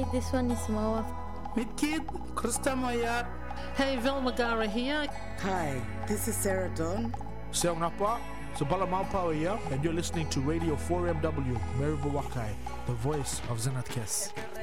this one is Moa. Meet Kid, Krista Moya. Hey, Velma Gara here. Hi, this is Sarah Dawn. Seong Napa, Sabala Maupau here, and you're listening to Radio 4MW, Maribu Wakai, the voice of Zenat Kes.